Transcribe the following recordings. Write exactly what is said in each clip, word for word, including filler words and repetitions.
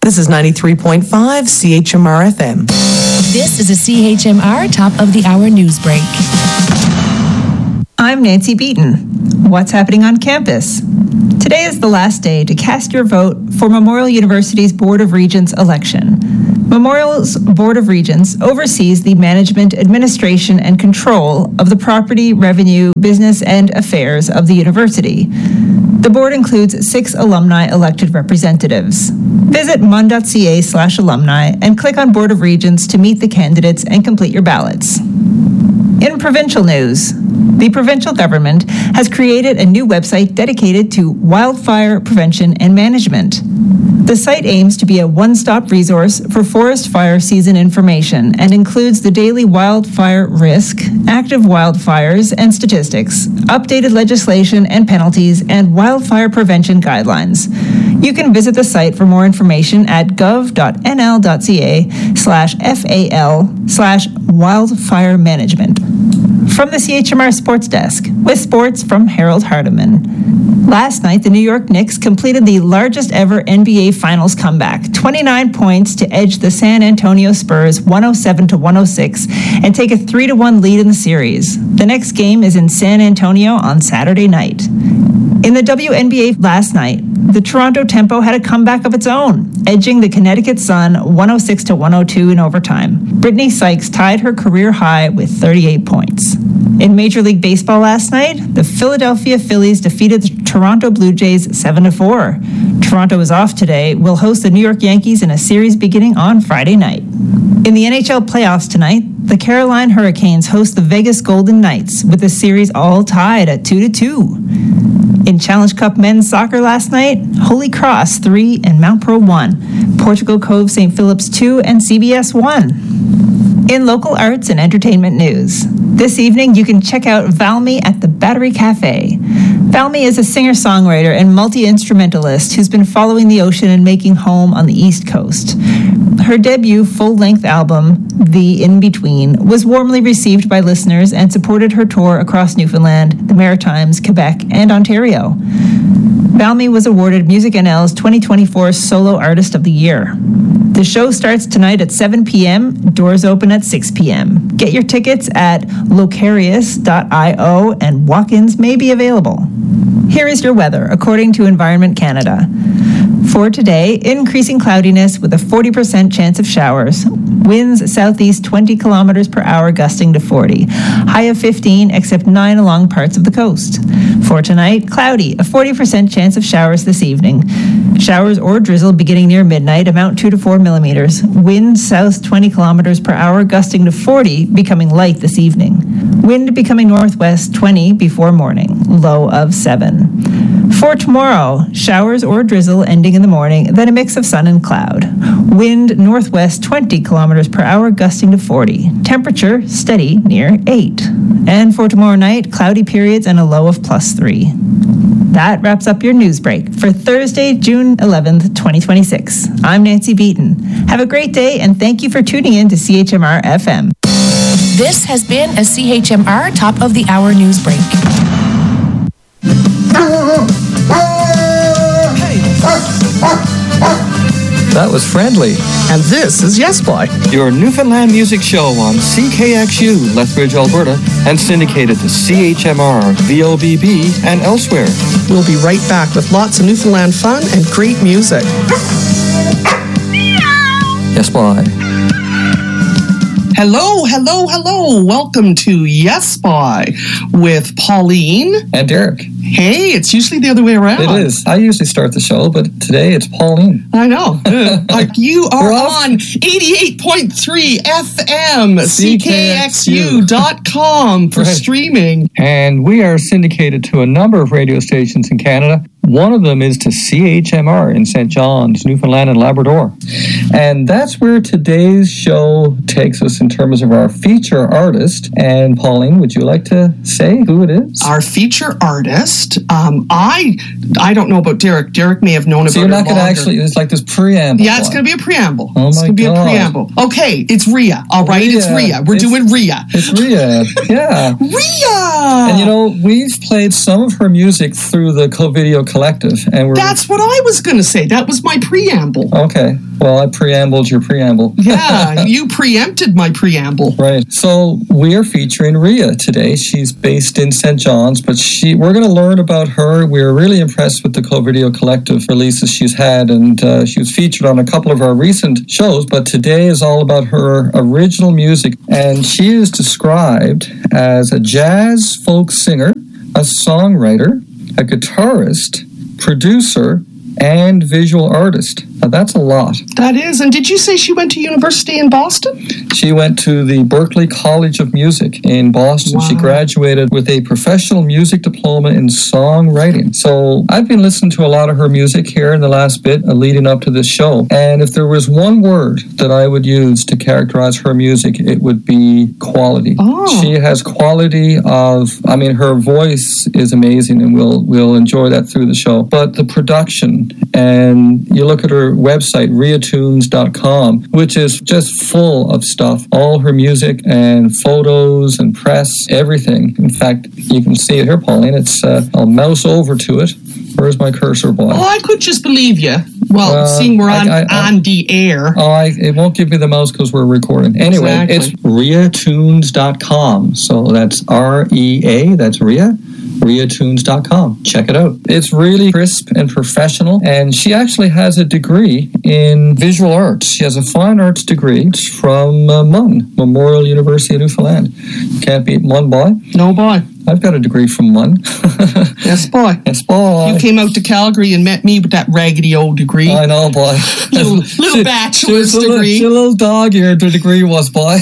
This is ninety-three point five C H M R F M. This is a C H M R top of the hour news break. I'm Nancy Beaton. What's happening on campus? Today is the last day to cast your vote for Memorial University's Board of Regents election. Memorial's Board of Regents oversees the management, administration, and control of the property, revenue, business, and affairs of the university. The board includes six alumni elected representatives. Visit mun.ca slash alumni and click on Board of Regents to meet the candidates and complete your ballots. In provincial news, the provincial government has created a new website dedicated to wildfire prevention and management. The site aims to be a one-stop resource for forest fire season information and includes the daily wildfire risk, active wildfires and statistics, updated legislation and penalties, and wildfire prevention guidelines. You can visit the site for more information at gov.nl.ca slash FAL slash wildfire management. From the C H M R Sports Desk, with sports from Harold Hardiman. Last night, the New York Knicks completed the largest ever N B A Finals comeback, twenty-nine points to edge the San Antonio Spurs one oh seven to one oh six and take a three to one lead in the series. The next game is in San Antonio on Saturday night. In the W N B A last night, the Toronto Tempo had a comeback of its own, edging the Connecticut Sun one oh six to one oh two in overtime. Brittany Sykes tied her career high with thirty-eight points. In Major League Baseball last night, the Philadelphia Phillies defeated the Toronto Blue Jays seven to four. Toronto is off today, will host the New York Yankees in a series beginning on Friday night. In the N H L playoffs tonight, the Carolina Hurricanes host the Vegas Golden Knights with the series all tied at two to two. In Challenge Cup men's soccer last night, Holy Cross three and Mount Pearl one, Portugal Cove Saint Philip's two, and C B S one. In local arts and entertainment news, this evening you can check out Valmy at the Battery Cafe. Valmy is a singer-songwriter and multi-instrumentalist who's been following the ocean and making home on the East Coast. Her debut full-length album, The In-Between, was warmly received by listeners and supported her tour across Newfoundland, the Maritimes, Quebec, and Ontario. Valmy was awarded Music N L's twenty twenty-four Solo Artist of the Year. The show starts tonight at seven p.m., doors open at six p.m. Get your tickets at locarius dot io and walk-ins may be available. Here is your weather, according to Environment Canada. For today, increasing cloudiness with a forty percent chance of showers. Winds southeast twenty kilometers per hour, gusting to forty. High of fifteen, except nine along parts of the coast. For tonight, cloudy, a forty percent chance of showers this evening. Showers or drizzle beginning near midnight, amount two to four millimeters. Wind south twenty kilometers per hour, gusting to forty, becoming light this evening. Wind becoming northwest twenty before morning, low of seven. For tomorrow, showers or drizzle ending in the morning, then a mix of sun and cloud. Wind northwest twenty kilometers per hour, gusting to forty. Temperature steady near eight. And for tomorrow night, cloudy periods and a low of plus three. That wraps up your news break for Thursday, June eleventh, twenty twenty-six. I'm Nancy Beaton. Have a great day, and thank you for tuning in to C H M R F M. This has been a C H M R top of the hour news break. That was friendly. And this is Yes Boy. Your Newfoundland music show on C K X U, Lethbridge, Alberta, and syndicated to C H M R, V O B B, and elsewhere. We'll be right back with lots of Newfoundland fun and great music. Yes, boy. Hello, hello, hello. Welcome to Yes Boy with Pauline. And Derek. Hey, it's usually the other way around. It is. I usually start the show, but today it's Pauline. I know. Like you are on eighty-eight point three F M, C K X U dot com for right. streaming. And we are syndicated to a number of radio stations in Canada. One of them is to C H M R in Saint John's, Newfoundland and Labrador. And that's where today's show takes us in terms of our feature artist. And Pauline, would you like to say who it is? Our feature artist, um, I I don't know about Derek. Derek may have known so about it So you're not going to actually, it's like this preamble. Yeah, it's going to be a preamble. Oh it's my going to be God. a preamble. Okay, it's Rhea, all right? Rhea. It's Rhea. We're it's, doing Rhea. It's Rhea, yeah. Rhea! And you know, we've played some of her music through the co-video Collective. And we're That's what I was going to say. That was my preamble. Okay. Well, I preambled your preamble. Yeah, you preempted my preamble. Right. So we are featuring Rhea today. She's based in Saint John's, but she we're going to learn about her. We're really impressed with the Co-Video Collective releases she's had, and uh, she was featured on a couple of our recent shows, but today is all about her original music. And she is described as a jazz folk singer, a songwriter, a guitarist, producer, and visual artist. Now, that's a lot. That is. And did you say she went to university in Boston? She went to the Berklee College of Music in Boston. Wow. She graduated with a professional music diploma in songwriting. So I've been listening to a lot of her music here in the last bit uh, leading up to this show. And if there was one word that I would use to characterize her music, it would be quality. Oh. She has quality of, I mean, her voice is amazing, and we'll we'll enjoy that through the show. But the production, and you look at her website, rhea tunes dot com, which is just full of stuff. All her music and photos and press, everything. In fact, you can see it here, Pauline. It's uh, I'll mouse over to it. Where's my cursor, boy? Oh, I could just believe you. Well, Uh, seeing we're on, I- I- on the air. Oh, I, it won't give me the mouse because we're recording. Anyway, Exactly. it's rhea tunes dot com. So that's R E A, that's Rhea. rhea tunes dot com. Check it out. It's really crisp and professional, and she actually has a degree in visual arts. She has a fine arts degree from uh, M U N, Memorial University of Newfoundland. Can't beat M U N, boy. No, boy. I've got a degree from M U N. Yes, boy. Yes, boy. You came out to Calgary and met me with that raggedy old degree. I know, boy. Little- little bachelor's She was a little- degree. she was a little dog-eared, the degree was, boy.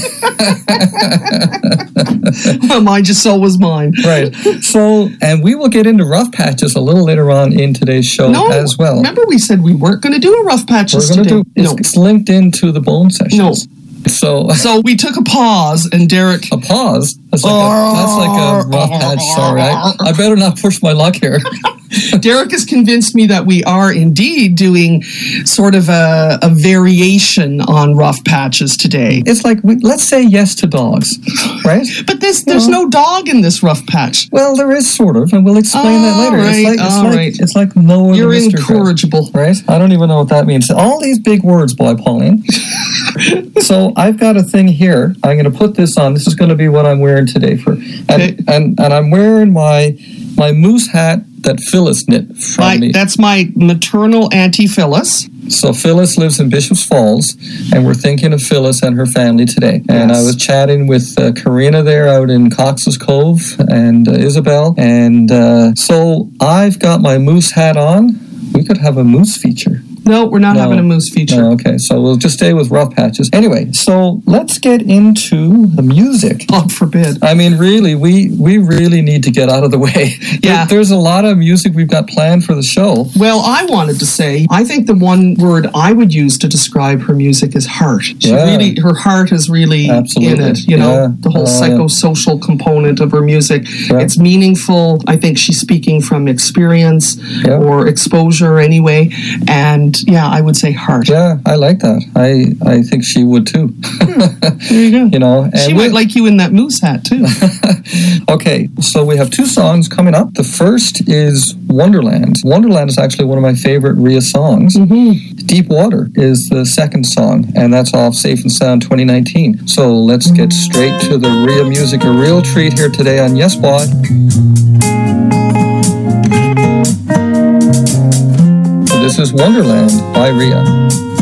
Well, mine just so was mine. Right. So, and we will get into rough patches a little later on in today's show No, as well. remember we said we weren't going to do a rough patches We're going to today. do it's, no. it's linked into the bone sessions. So, So we took a pause, and Derek. a pause. That's like a, that's like a rough patch. Sorry, I, I better not push my luck here. Derek has convinced me that we are indeed doing sort of a, a variation on rough patches today. It's like we, let's say yes to dogs, right? But this, there's no dog in this rough patch. Well, there is sort of, and we'll explain that All later. right, it's like it's all like right. it's like no other You're mystery dress, incorrigible. right? I don't even know what that means. All these big words, boy, Pauline. So I've got a thing here. I'm going to put this on. This is going to be what I'm wearing today for, and Okay. and, and I'm wearing my my moose hat that Phyllis knit from My, me. that's my maternal Auntie Phyllis. So Phyllis lives in Bishops Falls, and we're thinking of Phyllis and her family today. And Yes. I was chatting with uh, Karina there out in Cox's Cove, and uh, Isabel. And uh, so I've got my moose hat on. We could have a moose feature. No, we're not No. having a moose feature. Oh, okay, so we'll just stay with rough patches. Anyway, so let's get into the music. God forbid. I mean, really, we we really need to get out of the way. Yeah. There- there's a lot of music we've got planned for the show. Well, I wanted to say, I think the one word I would use to describe her music is heart. She Yeah. really, her heart is really Absolutely. in it. You know, Yeah. the whole Oh, yeah. psychosocial component of her music. Yeah. It's meaningful. I think she's speaking from experience Yeah. or exposure anyway. And yeah, I would say heart. Yeah, I like that. I I think she would too. There you go. You know, and She we- might like you in that moose hat too. Okay, so we have two songs coming up. The first is Wonderland. Wonderland is actually one of my favorite Rhea songs. Mm-hmm. Deep Water is the second song, and that's off Safe and Sound twenty nineteen. So let's get straight to the Rhea music. A real treat here today on Yes Boy. So this is Wonderland by Rhea.